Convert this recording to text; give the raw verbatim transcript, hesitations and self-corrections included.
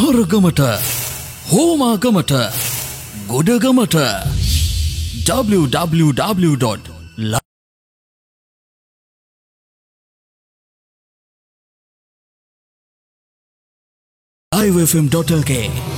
හරගමට හෝමාගමට ගොඩගමට w w w dot live f m dot l k